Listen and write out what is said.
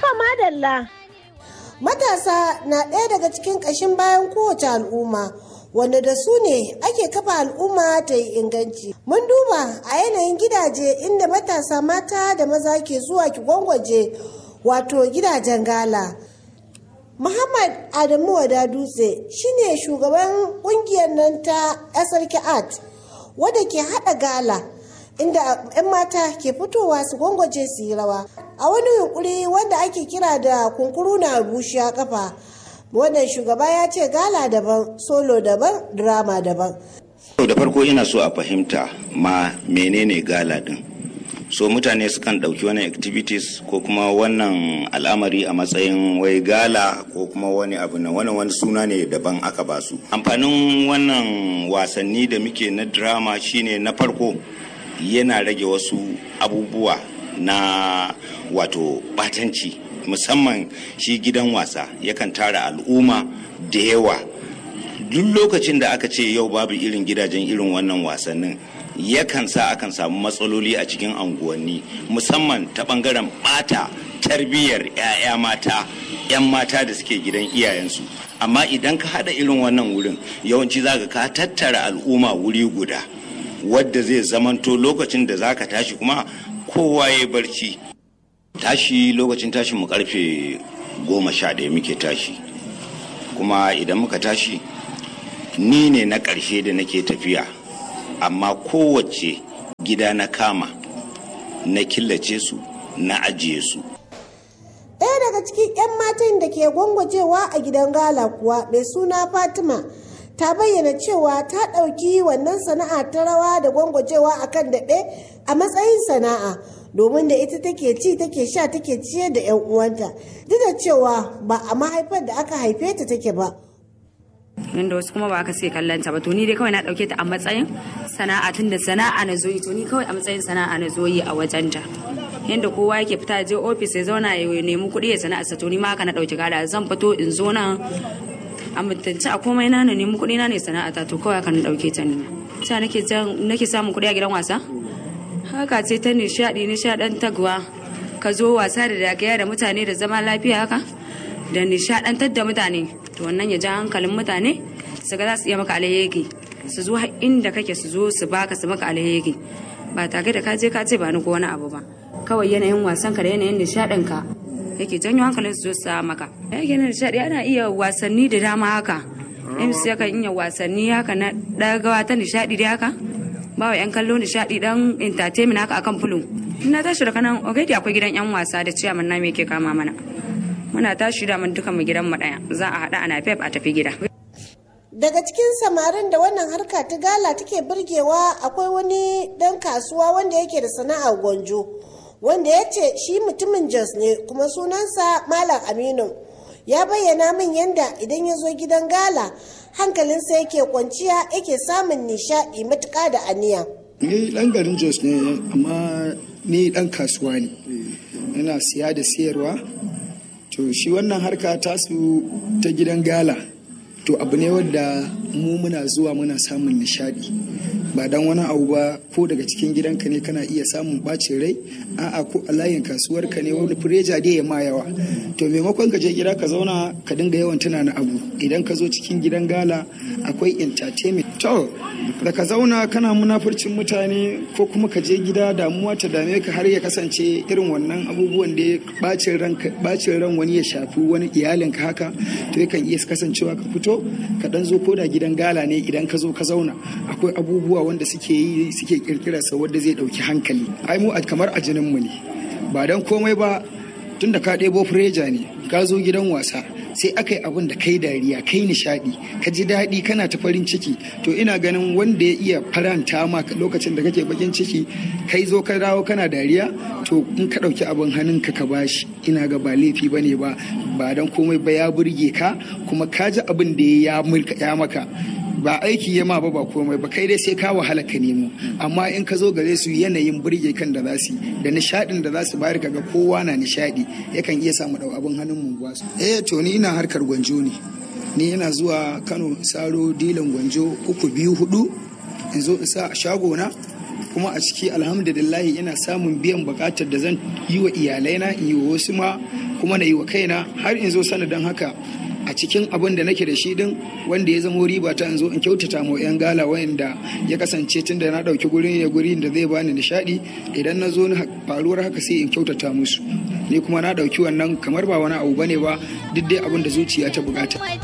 madalla. Matasa na ɗaya daga cikin ƙashin bayan kowace al'umma, wanda da su ne ake kafa al'umma ta yi inganci. Mun duba a yanayin gidaje inda matasa mata da maza ke zuwa ki gwangwaje, wato gidajen gala. Muhammad Adamu Wada Dutse shine shugaban ƙungiyar nan ta SRK Art, wadda ke haɗa gala, inda 'yan mata ke fitowa su gwangwaje su yi rawa a wani yunkuri wanda ake kira da kunkuru na bushiya kafa. Wannan shugaba ya ce gala daban, solo daban, drama daban. Da farko ina so a fahimta ma menene gala din. So mutane sukan ɗauki wani activities ko kuma wannan al'amari a matsayin wai gala ko kuma wani abu na wani suna ne daban aka ba su. Amfanin wannan wasanni da muke na drama shine na farko yana rage wasu abubuwa na wato batanci, musamman shi gidan wasa yakan tara al'umma da yawa. Duk lokacin da aka ce yau babu irin gidajen irin wannan wasannin yakan sa akan samu matsaloli a cikin anguwanni, musamman ta bangaren bata tarbiyyar 'ya'ya mata 'yan mata da suke gidan iyayensu. Amma idan ka hada irin wannan wurin yawanci zaka ka tattara al'umma wuri guda, wadda zai zamanto lokacin da zaka tashi kuma kowa ya barci. Tashi lokacin tashin mu karfe 11 muke tashi, kuma idan muka tashi ni ne na ƙarshe da nake tafiya, amma kowace gida na kama na killace su na ajiye su. Ɗaya daga cikin 'yan matan da ke gwangwajewa a gidan gala kuwa mai suna Fatima ta bayyana cewa ta ɗauki wannan sana'a ta rawa da gwangwajewa a kan daɓe a matsayin sana'a, domin da ita take ci take sha take ciyar da 'yan uwanta, duk da cewa ba a mahaifar da aka haife ta take ba. Yanda wasu kuma ba aka sai kallon ta ba, to ni dai kawai na ɗauke ta a matsayin sana'a, tun da sana'a na zoyi, to ni kawai a matsayin sana'a na zoyi a wajenta. Yanda kowa yake fita je ofis ya zauna ya nemi kuɗi ya sana'arsa, to ni ma haka na ɗauki gada, zan fito in zo nan a mutunci a komai na nemi kuɗi na ne sana'ata, to kawai haka na ɗauke ta ne. Sa nake samun kuɗi a gidan wasa, haka ce ta nishaɗantarwa, ka zo wasa da dagaya da mutane da zama lafiya haka da nishaɗantar da mutane, to wannan ya ja hankalin mutane su ga za su iya maka alheri, su zo inda kake su zo su baka su maka alheri, ba tare da ka je ka ce ba ni ko wani abu ba. Kawai yanayin wasan ka da yanayin nishaɗin ka yake janyo hankalin su zo su sa maka. Yake na nishaɗi ana iya wasanni da dama haka. MC yakan iya wasanni haka na ɗagawa ta nishaɗi dai haka. Ba wa 'yan kallo nishaɗi dan entertainment haka akan fulu. Ina tashi da kanan already akwai gidan 'yan wasa da ciyaman na me yake kama mana. Muna tashi da mun dukan mu gidan mu ɗaya. Za a haɗa ana pep a tafi gida. Daga cikin samarin da wannan harka ta gala take burgewa akwai wani ɗan kasuwa wanda yake da sana'ar gwanjo, wanda ya ce shi mutumin Jos ne kuma sunansa Malam Aminu. Ya bayyana min yadda idan ya zo gidan gala hankalinsa yake kwanciya, yake samun nishaɗi matuƙa da aniya. Ni ɗan garin Jos ne, amma ni ɗan kasuwa ne, ina siya da siyarwa. To shi wannan harka tasu ta gidan gala, to abu ne wadda mu muna zuwa muna samun nishadi, ba dan wani abu ba. Ko daga cikin gidanka ne kana iya samun bacin rai, a'a ko a layin kasuwar ka ne wani fureja dai ya ma yawa, to maimakon ka je gida ka zauna ka dinga yawan tunana abu, idan ka zo cikin gidan gala akwai entertainment. To da ka zauna kana munafurcin mutane ko kuma ka je gida damuwa ta dame ka har ya kasance irin wannan abubuwan da bacin ran wani ya shafi wani iyalinka haka, to yakan iya kasancewa ka fito ka dan zo ko da gidan gala ne, idan ka zo ka zauna akwai abubuwa wanda suke kirkira sa wanda zai dauki hankali. Ai mu kamar a jinin mu ne, ba dan komai ba, tunda ka ɗebo fureja ne ka zo gidan wasa, sai aka yi abin da kai dariya, kai nishadi, ka ji daɗi, kana ta farin ciki, to ina ganin wanda ya iya faranta ma lokacin da kake bakin ciki, kai zo ka dawo kana dariya, to in ka ɗauki abin hannunka ka bashi, ina ga ba laifi bane ba dan komai ba, ya burge ka kuma ka ji abin da ya maka, ba aiki ya ma ba komai ba, kai dai sai ka wahala ka nemo. Amma in ka zo gare su yanayin burge kan da za su da nishadin da za su bayar, kaga kowa na nishadi, yakan iya samu dau abin hannun mu ba su. To ni ina harkar gwanjo ne, ni ina zuwa Kano saro dilan gwanjo 3, 2, 4 in zo in sa a shago na, kuma a ciki alhamdulillah ina samun biyan bukatar da zan yi wa iyalaina, in yi wa wasu ma kuma na yi wa kaina har in zo sanadin haka a cikin abin da nake da shi din wanda ya zama riba ta in zo in kyautata ma yan gala wayanda ya kasance tun da na dauki gurin da zai bani nishadi idan na zo faruwar haka sai in kyautata musu ni kuma na dauki wannan kamar ba wani abu bane ba duk dai abin da zuciya ta bukata.